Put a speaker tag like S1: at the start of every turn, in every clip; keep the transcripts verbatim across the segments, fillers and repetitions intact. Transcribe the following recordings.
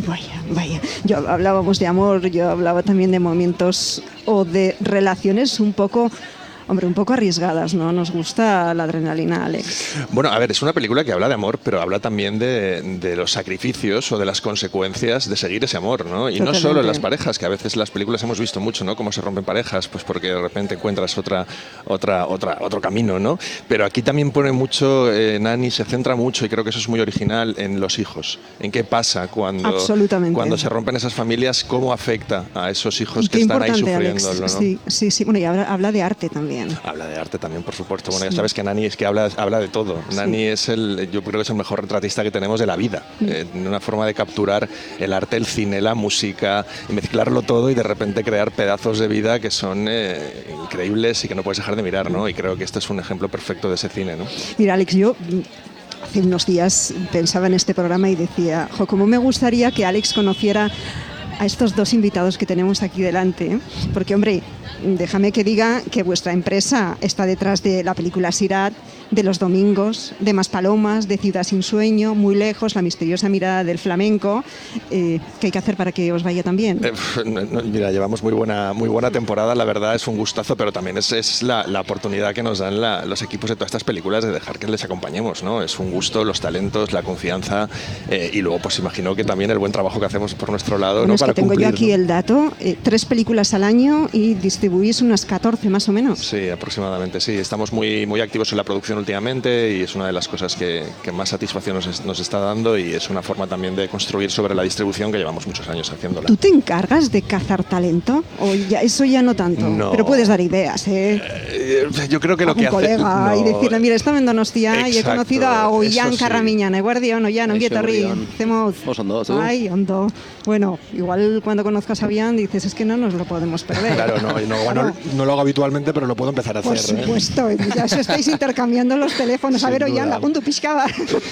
S1: Vaya, vaya. Yo hablábamos de amor, yo hablaba también de momentos o de relaciones un poco... Hombre, un poco arriesgadas, ¿no? Nos gusta la adrenalina, Alex.
S2: Bueno, a ver, es una película que habla de amor, pero habla también de, de los sacrificios o de las consecuencias de seguir ese amor, ¿no? Y Totalmente. No solo en las parejas, que a veces en las películas hemos visto mucho, ¿no? Cómo se rompen parejas, pues porque de repente encuentras otra, otra, otra, otro camino, ¿no? Pero aquí también pone mucho, eh, Nani se centra mucho, y creo que eso es muy original, en los hijos. En qué pasa cuando, cuando se rompen esas familias, cómo afecta a esos hijos que están ahí sufriéndolo, ¿no?
S1: Sí, sí, sí. Bueno, y habla, habla de arte también.
S2: Habla de arte también, por supuesto. Bueno, sí. Ya sabes que Nani es que habla, habla de todo. Sí. Nani es el, yo creo que es el mejor retratista que tenemos de la vida. Mm. Eh, una forma de capturar el arte, el cine, la música, y mezclarlo todo y de repente crear pedazos de vida que son eh, increíbles y que no puedes dejar de mirar, ¿no? Y creo que este es un ejemplo perfecto de ese cine, ¿no?
S1: Mira, Alex, yo hace unos días pensaba en este programa y decía, jo, cómo me gustaría que Alex conociera a estos dos invitados que tenemos aquí delante, ¿eh? Porque, hombre, déjame que diga que vuestra empresa está detrás de la película Sirat, de Los Domingos, de Maspalomas, de Ciudad sin sueño, Muy lejos, La misteriosa mirada del flamenco. Eh, ¿Qué hay que hacer para que os vaya también?
S2: Eh, no, no, mira, llevamos muy buena, muy buena temporada, la verdad es un gustazo, pero también es, es la, la oportunidad que nos dan la, los equipos de todas estas películas de dejar que les acompañemos, ¿no? Es un gusto, los talentos, la confianza eh, y luego pues imagino que también el buen trabajo que hacemos por nuestro lado,
S1: bueno,
S2: ¿no?
S1: Es
S2: Para
S1: que tengo
S2: cumplir,
S1: yo aquí
S2: ¿no?
S1: el dato, eh, tres películas al año y distribuís unas catorce más o menos.
S2: Sí, aproximadamente, sí. Estamos muy, muy activos en la producción últimamente y es una de las cosas que, que más satisfacción nos, nos está dando y es una forma también de construir sobre la distribución que llevamos muchos años haciéndola.
S1: ¿Tú te encargas de cazar talento? ¿O ya, eso ya no tanto?
S2: No.
S1: Pero puedes dar ideas, ¿eh?
S2: eh yo creo que lo
S1: que hace... colega no. Y decirle, mira, estaba en Donostia Exacto, y he conocido a Ollán sí. Carramiñana, guardián, Ollán, Onguietorri, hacemos...
S3: Ondo, ¿tú?
S1: Ay, Ondo. Bueno, igual cuando conozcas a Ollán dices, es que no nos lo podemos perder.
S2: Claro, no, no, bueno, no, no lo hago habitualmente, pero lo puedo empezar a hacer.
S1: Por supuesto, ¿eh? Ya eso estáis intercambiando los teléfonos. A ver, Ollán, la punto piscaba.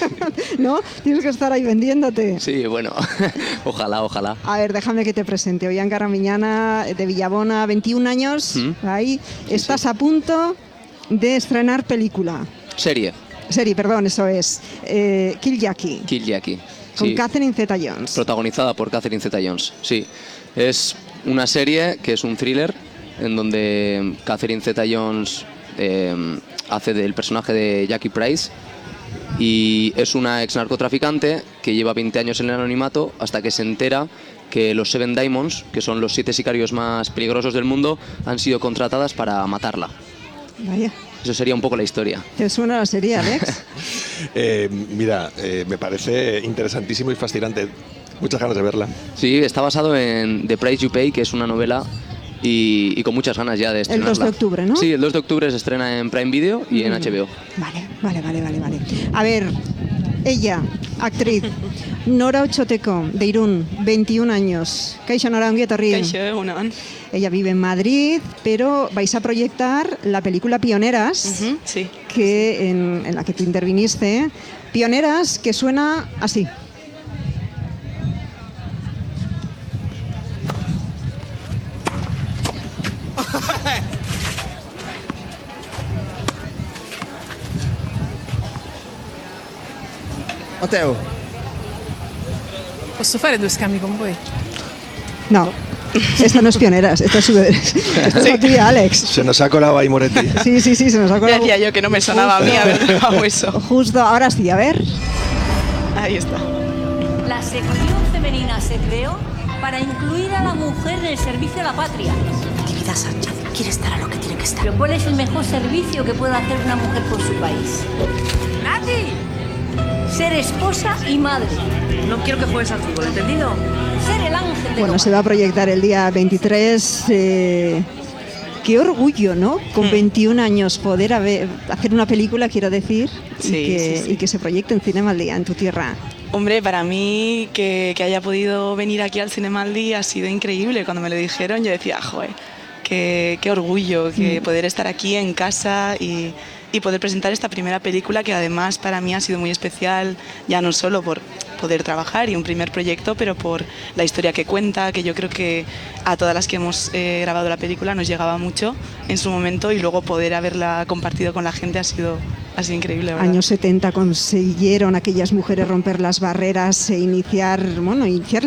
S1: ¿No? Tienes que estar ahí vendiéndote.
S3: Sí, bueno, ojalá, ojalá.
S1: A ver, déjame que te presente. Ollán Carramiñana, de Villabona, veintiún años. ¿Mm? Ahí sí, estás sí. a punto de estrenar película.
S3: Serie.
S1: Serie, perdón, eso es. Eh, Kill Jackie.
S3: Kill Jackie.
S1: Con
S3: sí.
S1: Catherine Zeta-Jones.
S3: Protagonizada por Catherine Zeta-Jones, sí. Es una serie que es un thriller en donde Catherine Zeta-Jones eh, hace del personaje de Jackie Price y es una ex narcotraficante que lleva veinte años en el anonimato hasta que se entera que los Seven Diamonds, que son los siete sicarios más peligrosos del mundo, han sido contratadas para matarla.
S1: Vaya.
S3: Eso sería un poco la historia.
S1: ¿Te suena la serie, Alex?
S2: eh, mira, eh, me parece interesantísimo y fascinante. Muchas ganas de verla.
S3: Sí, está basado en The Price You Pay, que es una novela y, y con muchas ganas ya de estrenarla.
S1: El dos de octubre, ¿no?
S3: Sí, el dos de octubre se estrena en Prime Video y mm. en H B O.
S1: Vale, vale, vale, vale, vale. A ver, ella, actriz, Nora Ochoteco, de Irún, veintiún años. Kaixo, Nora, onguietorri.
S4: Kaixo, egunon.
S1: Ella vive en Madrid, pero vais a proyectar la película Pioneras,
S4: uh-huh, sí.
S1: que en, en la que tú interviniste. Pioneras, que suena así.
S5: Matteo.
S4: Posso fare due scambi con voi?
S1: No, esto no es Pioneras, esto es, esto es sí. Alex.
S2: Se nos ha colado ahí Moretti.
S1: Sí, sí, sí, se nos ha colado.
S4: Ya decía yo que no me sonaba Justo. a mí haber grabado eso.
S1: Justo, ahora sí, a ver.
S4: Ahí está.
S6: La sección femenina se creó para incluir a la mujer en el servicio a la patria.
S7: Querida Sánchez, quiere estar a lo que tiene que estar.
S6: Pero ¿cuál es el mejor servicio que puede hacer una mujer por su país? ¡Nati! Ser esposa y madre.
S7: No quiero que juegues al fútbol, ¿entendido?
S6: Ser el ángel de
S1: Bueno,
S6: Roma.
S1: Se va a proyectar el día veintitrés. Eh, qué orgullo, ¿no? Con veintiún años poder haber, hacer una película, quiero decir,
S4: sí,
S1: y, que,
S4: sí, sí.
S1: y que se proyecte en Cinema al Día, en tu tierra.
S4: Hombre, para mí que, que haya podido venir aquí al Cinema al Día ha sido increíble. Cuando me lo dijeron yo decía, joder, qué, qué orgullo que mm. poder estar aquí en casa y, y poder presentar esta primera película que además para mí ha sido muy especial, ya no solo por poder trabajar y un primer proyecto, pero por la historia que cuenta, que yo creo que a todas las que hemos eh, grabado la película nos llegaba mucho en su momento y luego poder haberla compartido con la gente ha sido, ha sido increíble, ¿verdad?
S1: Años setenta consiguieron aquellas mujeres romper las barreras e iniciar, bueno, iniciar